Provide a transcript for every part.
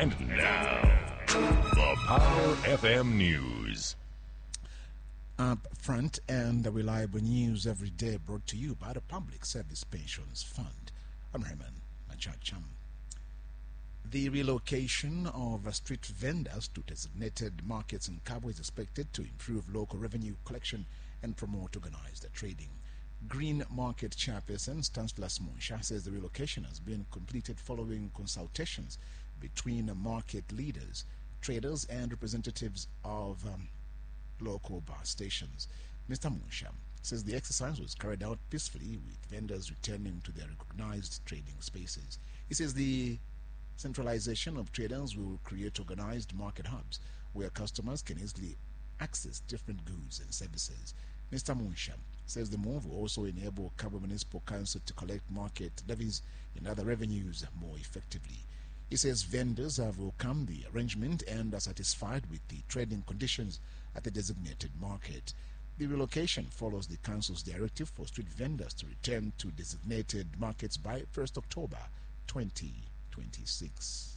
And now, the Power FM News. Up front and reliable news every day brought to you by the Public Service Pensions Fund. I'm Herman Machacham. The relocation of street vendors to designated markets in Kabwe is expected to improve local revenue collection and promote organized trading. Green Market Chairperson Stanislas Monsha says the relocation has been completed following consultations between market leaders, traders, and representatives of local bar stations. Mr. Monsha says the exercise was carried out peacefully, with vendors returning to their recognized trading spaces. He says the centralization of traders will create organized market hubs where customers can easily access different goods and services. Mr. Monsha says the move will also enable Kabwe Municipal Council to collect market levies and other revenues more effectively. He says vendors have welcomed the arrangement and are satisfied with the trading conditions at the designated market. The relocation follows the Council's directive for street vendors to return to designated markets by 1st October 2026.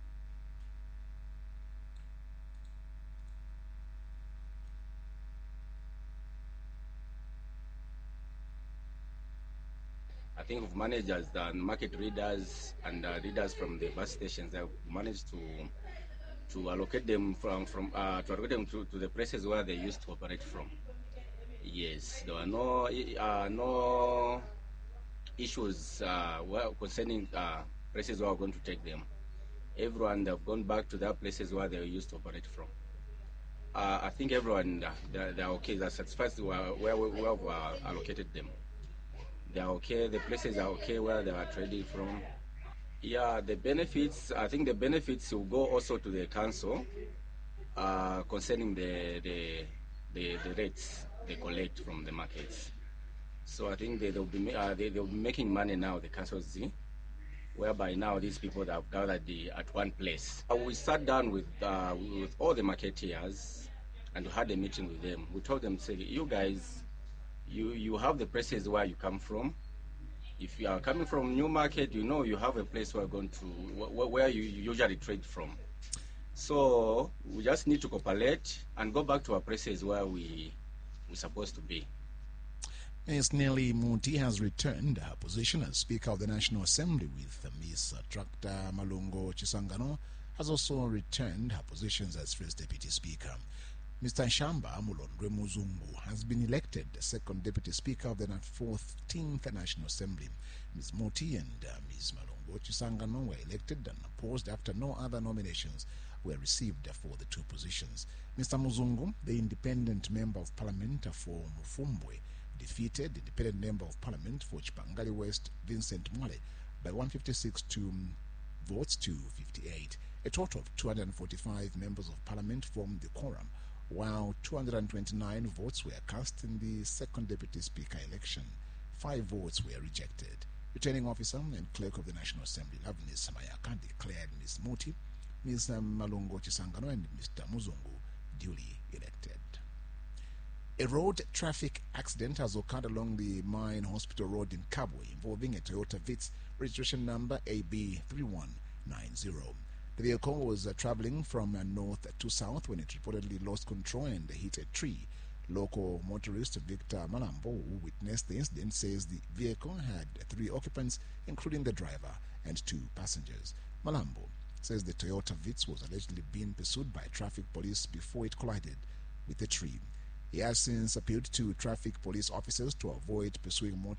I think we've managed as the market readers and readers from the bus stations have managed to allocate them to the places where they used to operate from. Yes, there were no issues concerning places where we're going to take them. Everyone have gone back to their places where they used to operate from. I think everyone they're okay. They're satisfied where we have allocated them. They are okay. The places are okay where they are trading from. Yeah, the benefits. I think the benefits will go also to the council concerning the rates they collect from the markets. So I think they'll be making money now. The council see, whereby now these people that have gathered at one place. We sat down with all the marketeers and we had a meeting with them. We told them, say, you guys. You have the places where you come from. If you are coming from Newmarket, you know you have a place where you usually trade from. So we just need to cooperate and go back to our places where we're supposed to be. Ms. Nelly Muti has returned her position as Speaker of the National Assembly, with Ms. Tractor Malungo Chisangano has also returned her positions as First Deputy Speaker. Mr. Shamba Mulondwe Muzungu has been elected the second Deputy Speaker of the 14th National Assembly. Ms. Moti and Ms. Malungo Chisangano were elected and opposed after no other nominations were received for the two positions. Mr. Muzungu, the independent Member of Parliament for Mufumbwe, defeated the independent Member of Parliament for Chipangali West, Vincent Mwale, by 156 votes to 58. A total of 245 members of Parliament formed the quorum, while 229 votes were cast in the second Deputy Speaker election. 5 votes were rejected. Returning Officer and Clerk of the National Assembly, Loveness Mayaka, declared Ms. Muti, Ms. Malungo Chisangano, and Mr. Muzungu duly elected. A road traffic accident has occurred along the Mine Hospital Road in Kabwe, involving a Toyota Vitz registration number AB3190. The vehicle was traveling from north to south when it reportedly lost control and hit a tree. Local motorist Victor Malambo, who witnessed the incident, says the vehicle had 3 occupants, including the driver, and 2 passengers. Malambo says the Toyota Vitz was allegedly being pursued by traffic police before it collided with a tree. He has since appealed to traffic police officers to avoid pursuing motorists